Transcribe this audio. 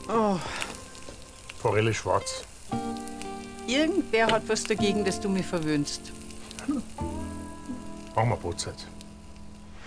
Oh, Forelle schwarz. irgendwer hat was dagegen, dass du mich verwöhnst. Machen wir Brotzeit.